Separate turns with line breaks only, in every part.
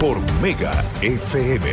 por Mega FM.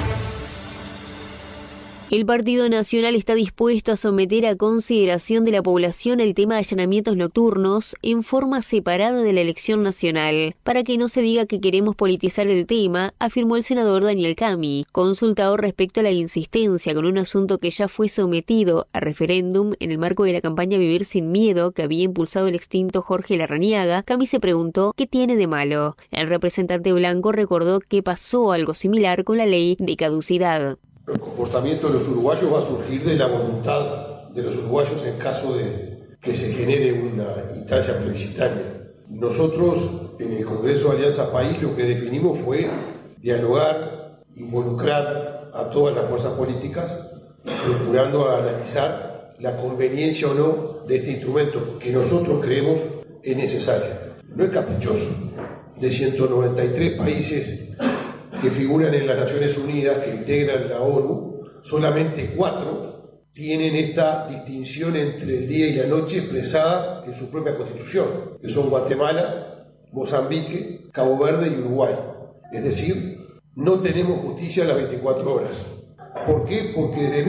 El Partido Nacional está dispuesto a someter a consideración de la población el tema de allanamientos nocturnos en forma separada de la elección nacional, para que no se diga que queremos politizar el tema, afirmó el senador Daniel Cami, consultado respecto a la insistencia con un asunto que ya fue sometido a referéndum en el marco de la campaña Vivir sin Miedo que había impulsado el extinto Jorge Larrañaga. Cami se preguntó ¿qué tiene de malo? El representante blanco recordó que pasó algo similar con la ley de caducidad.
El comportamiento de los uruguayos va a surgir de la voluntad de los uruguayos en caso de que se genere una instancia plebiscitaria. Nosotros en el Congreso de Alianza País lo que definimos fue dialogar, involucrar a todas las fuerzas políticas, procurando analizar la conveniencia o no de este instrumento que nosotros creemos es necesario. No es caprichoso. De 193 países que figuran en las Naciones Unidas, que integran la ONU, solamente 4 tienen esta distinción entre el día y la noche expresada en su propia Constitución, que son Guatemala, Mozambique, Cabo Verde y Uruguay. Es decir, no tenemos justicia a las 24 horas. ¿Por qué? Porque desde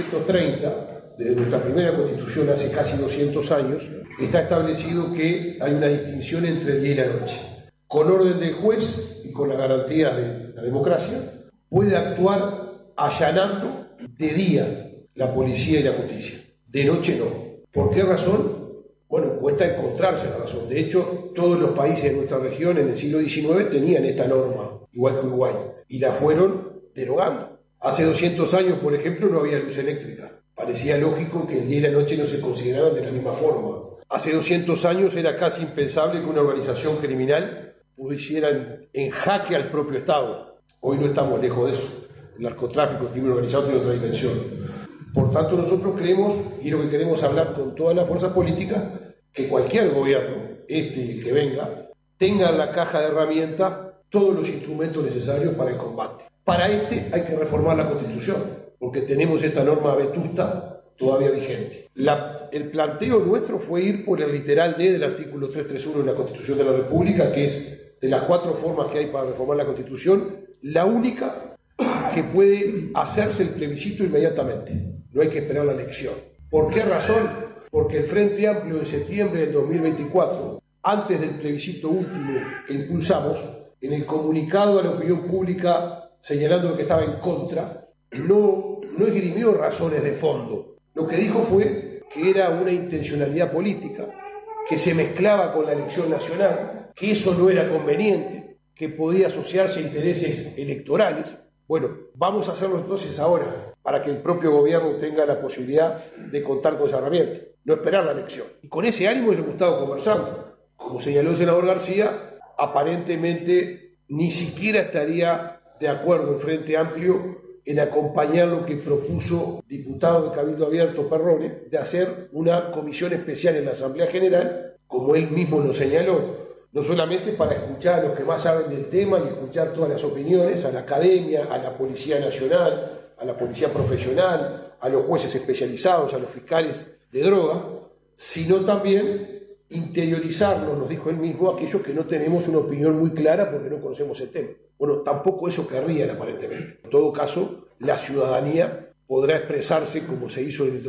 1830, desde nuestra primera Constitución hace casi 200 años, está establecido que hay una distinción entre el día y la noche. Con orden del juez y con las garantías de la democracia, puede actuar allanando de día la policía y la justicia, de noche no. ¿Por qué razón? Bueno, cuesta encontrarse la razón. De hecho, todos los países de nuestra región en el siglo XIX tenían esta norma, igual que Uruguay, y la fueron derogando. Hace 200 años, por ejemplo, no había luz eléctrica. Parecía lógico que el día y la noche no se consideraran de la misma forma. Hace 200 años era casi impensable que una organización criminal pusieran en jaque al propio Estado. Hoy no estamos lejos de eso. El narcotráfico, el crimen organizado tiene otra dimensión. Por tanto, nosotros creemos, y lo que queremos hablar con todas las fuerzas políticas, que cualquier gobierno, este y el que venga, tenga en la caja de herramientas todos los instrumentos necesarios para el combate. Para este hay que reformar la Constitución, porque tenemos esta norma vetusta todavía vigente. El planteo nuestro fue ir por el literal D del artículo 331 de la Constitución de la República, que es de las 4 formas que hay para reformar la Constitución, la única que puede hacerse el plebiscito inmediatamente. No hay que esperar la elección. ¿Por qué razón? Porque el Frente Amplio en septiembre del 2024, antes del plebiscito último que impulsamos, en el comunicado a la opinión pública señalando que estaba en contra, no esgrimió razones de fondo. Lo que dijo fue que era una intencionalidad política, que se mezclaba con la elección nacional, que eso no era conveniente, que podía asociarse a intereses electorales. Bueno, vamos a hacerlo entonces ahora, para que el propio gobierno tenga la posibilidad de contar con esa herramienta, no esperar la elección. Y con ese ánimo hemos estado conversando. Como señaló el senador García, aparentemente ni siquiera estaría de acuerdo el Frente Amplio en acompañar lo que propuso diputado de Cabildo Abierto Perrone, de hacer una comisión especial en la Asamblea General, como él mismo lo señaló, no solamente para escuchar a los que más saben del tema y escuchar todas las opiniones, a la academia, a la Policía Nacional, a la Policía Profesional, a los jueces especializados, a los fiscales de droga, sino también interiorizarnos, nos dijo él mismo, aquellos que no tenemos una opinión muy clara porque no conocemos el tema. Bueno, tampoco eso querrían aparentemente. En todo caso, la ciudadanía podrá expresarse como se hizo en el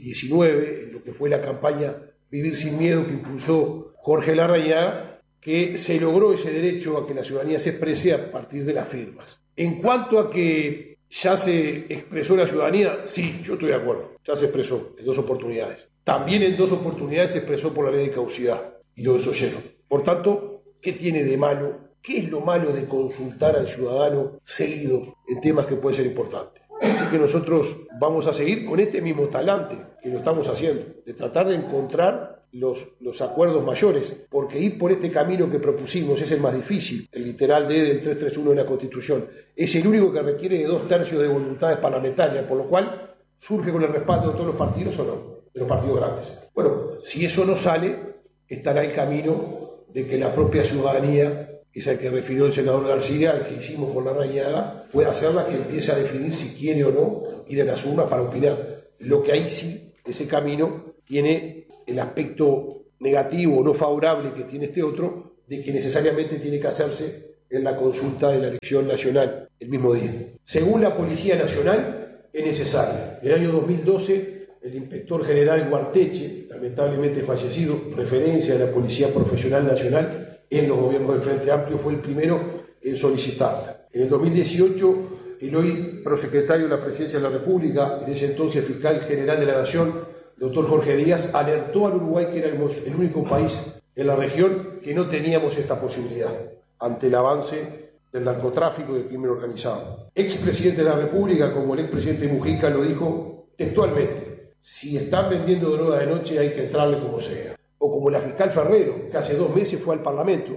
2019, en lo que fue la campaña Vivir sin Miedo que impulsó Jorge Larrañaga, que se logró ese derecho a que la ciudadanía se exprese a partir de las firmas. En cuanto a que ya se expresó la ciudadanía, sí, yo estoy de acuerdo, ya se expresó en 2 oportunidades. También en 2 oportunidades se expresó por la ley de caducidad y lo desoyeron. Por tanto, ¿qué tiene de malo? ¿Qué es lo malo de consultar al ciudadano seguido en temas que pueden ser importantes? Así que nosotros vamos a seguir con este mismo talante que lo estamos haciendo, de tratar de encontrar los acuerdos mayores, porque ir por este camino que propusimos es el más difícil, el literal D del 331 de la Constitución. Es el único que requiere de 2/3 de voluntades parlamentarias, por lo cual surge con el respaldo de todos los partidos o no, de los partidos grandes. Bueno, si eso no sale, estará el camino de que la propia ciudadanía, que es el que refirió el senador García, el que hicimos con Larrañaga, pueda hacerla, que empiece a definir si quiere o no ir a las urnas para opinar. Lo que ahí sí, ese camino tiene el aspecto negativo o no favorable que tiene este otro, de que necesariamente tiene que hacerse en la consulta de la elección nacional el mismo día. Según la Policía Nacional, es necesaria. En el año 2012, el inspector general Guarteche, lamentablemente fallecido, referencia de la Policía Profesional Nacional en los gobiernos del Frente Amplio, fue el primero en solicitarla. En el 2018, el hoy prosecretario de la Presidencia de la República, en ese entonces fiscal general de la Nación, doctor Jorge Díaz, alertó al Uruguay que éramos el único país en la región que no teníamos esta posibilidad ante el avance del narcotráfico y del crimen organizado. Expresidente de la República, como el expresidente Mujica, lo dijo textualmente: si están vendiendo droga de noche hay que entrarle como sea. O como la fiscal Ferrero, que hace 2 meses fue al Parlamento,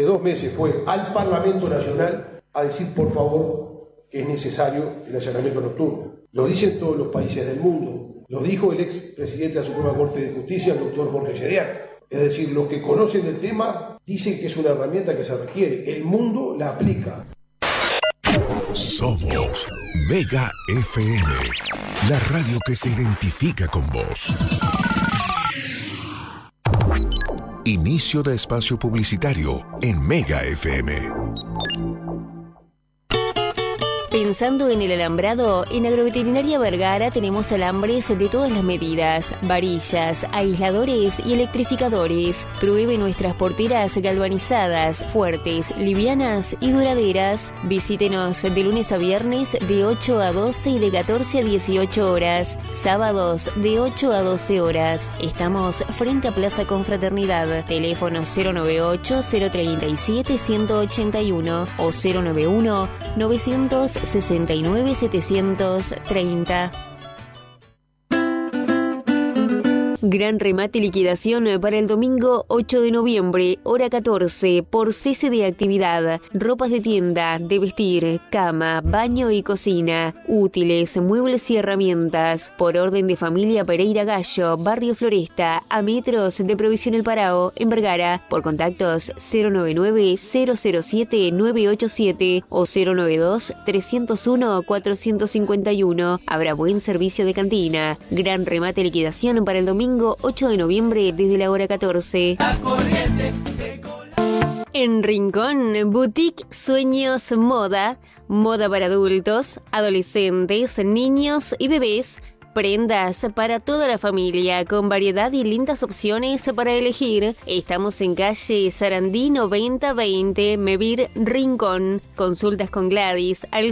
Nacional a decir, por favor, que es necesario el allanamiento nocturno. Lo dicen todos los países del mundo. Lo dijo el expresidente de la Suprema Corte de Justicia, el doctor Jorge Sherian. Es decir, los que conocen del tema dicen que es una herramienta que se requiere. El mundo la aplica.
Somos Mega FM, la radio que se identifica con vos. Inicio de espacio publicitario en Mega FM.
Pensando en el alambrado, en Agroveterinaria Vergara tenemos alambres de todas las medidas, varillas, aisladores y electrificadores. Pruebe nuestras porteras galvanizadas, fuertes, livianas y duraderas. Visítenos de lunes a viernes de 8 a 12 y de 14 a 18 horas. Sábados de 8 a 12 horas. Estamos frente a Plaza Confraternidad. Teléfono 098-037-181 o 091-969-730. Gran remate y liquidación para el domingo 8 de noviembre, hora 14, por cese de actividad. Ropas de tienda, de vestir, cama, baño y cocina, útiles, muebles y herramientas. Por orden de familia Pereira Gallo, Barrio Floresta, a metros de Provisión El Parao, en Vergara. Por contactos 099-007-987 o 092-301-451. Habrá buen servicio de cantina. Gran remate y liquidación para el domingo 8 de noviembre desde la hora 14. En Rincón, Boutique Sueños Moda. Moda para adultos, adolescentes, niños y bebés. Prendas para toda la familia, con variedad y lindas opciones para elegir. Estamos en calle Sarandí 9020, Mevir, Rincón. Consultas con Gladys al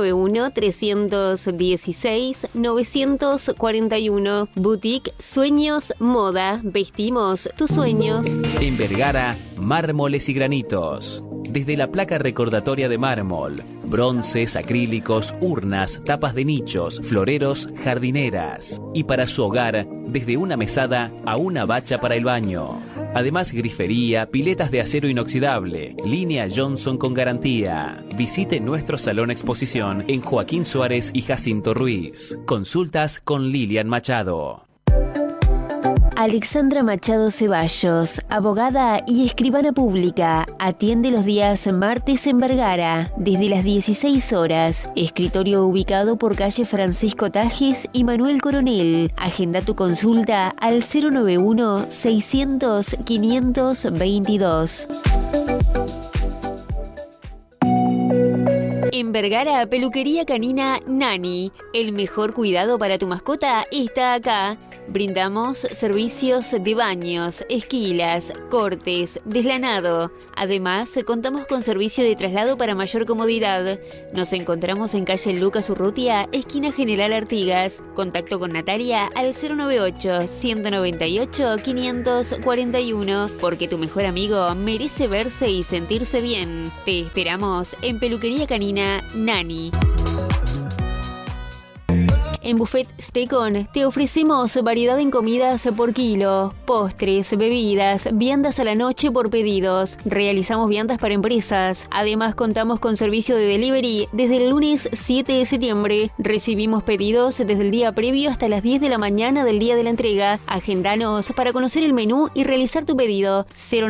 091-316-941. Boutique Sueños Moda. Vestimos tus sueños.
En Vergara, mármoles y granitos. Desde la placa recordatoria de mármol, bronces, acrílicos, urnas, tapas de nichos, floreros, jardineras. Y para su hogar, desde una mesada a una bacha para el baño. Además, grifería, piletas de acero inoxidable, línea Johnson con garantía. Visite nuestro salón exposición en Joaquín Suárez y Jacinto Ruiz. Consultas con Lilian Machado.
Alexandra Machado Ceballos, abogada y escribana pública, atiende los días martes en Vergara, desde las 16 horas. Escritorio ubicado por calle Francisco Tajes y Manuel Coronel. Agenda tu consulta al 091-600-522. En Vergara, peluquería canina Nani. El mejor cuidado para tu mascota está acá. Brindamos servicios de baños, esquilas, cortes, deslanado. Además, contamos con servicio de traslado para mayor comodidad. Nos encontramos en calle Lucas Urrutia, esquina General Artigas. Contacto con Natalia al 098-198-541, porque tu mejor amigo merece verse y sentirse bien. Te esperamos en peluquería canina Nani. En Buffet Stecon te ofrecemos variedad en comidas por kilo, postres, bebidas, viandas a la noche por pedidos. Realizamos viandas para empresas. Además, contamos con servicio de delivery desde el lunes 7 de septiembre. Recibimos pedidos desde el día previo hasta las 10 de la mañana del día de la entrega. Agendanos para conocer el menú y realizar tu pedido.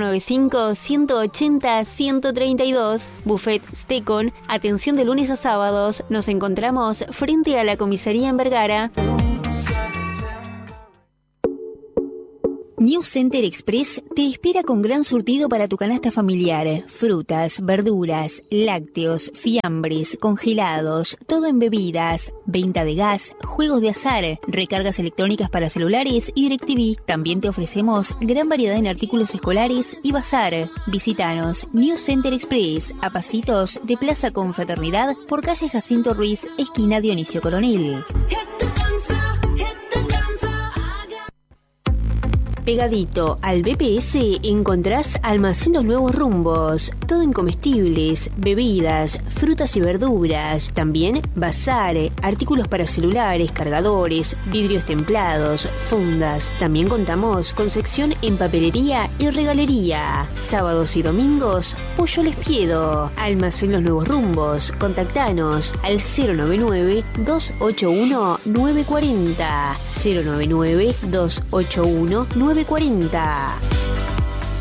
095-180-132. Buffet Stecon, atención de lunes a sábados. Nos encontramos frente a la comisaría en Vergara.
New Center Express te espera con gran surtido para tu canasta familiar. Frutas, verduras, lácteos, fiambres, congelados, todo en bebidas, venta de gas, juegos de azar, recargas electrónicas para celulares y DirecTV. También te ofrecemos gran variedad en artículos escolares y bazar. Visítanos New Center Express, a pasitos de Plaza Confraternidad por calle Jacinto Ruiz, esquina Dionisio Coronel. Pegadito al BPS encontrás Almacén Los Nuevos Rumbos, todo en comestibles, bebidas, frutas y verduras, también bazar, artículos para celulares, cargadores, vidrios templados, fundas. También contamos con sección en papelería y regalería. Sábados y domingos, Pollo Les Piedo. Almacén Los Nuevos Rumbos, contactanos al 099-281-940, 099-281-940.